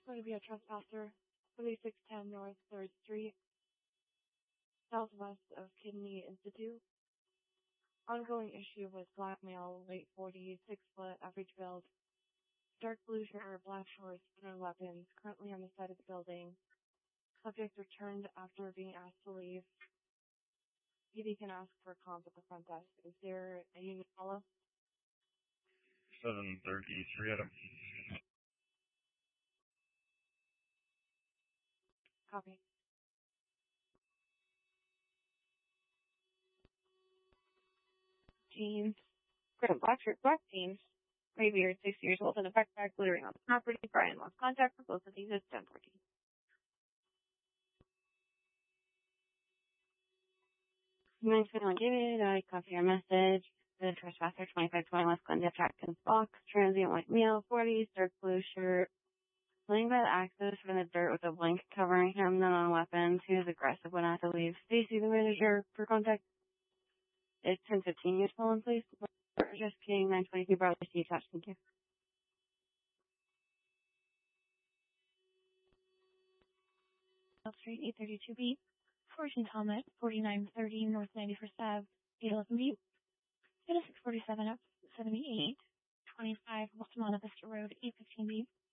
going to be a trespasser, 3610 North 3rd Street, southwest of Kidney Institute. Ongoing issue with black male, late 40s, 6-foot, average build, dark blue shirt, black shorts, and weapons, currently on the side of the building. Subject returned after being asked to leave. PD can ask for a comp at the front desk. Is there a unit follow? 733 Adam. Copy. Jeans. Black shirt, black jeans. Gray beard, 60 years old, and a backpack glittering on the property. Brian lost contact for both of these at 10:14. David, I copy your message. The trespasser, 2520 West Glendale Atkins box. Transient white male, 40s, dark blue shirt. Laying by the axis in the dirt with a blanket covering him, then on weapons. He was aggressive when asked to leave. Stacy, the manager, for contact. It's 10:15. You're still in place. Just kidding. 922 Broadway Street attached. Thank you. Street 832B, 14 Talmud, 4930 North 91st Ave, 811B, 647 up 78, 25 West Monte Vista Road, 815B,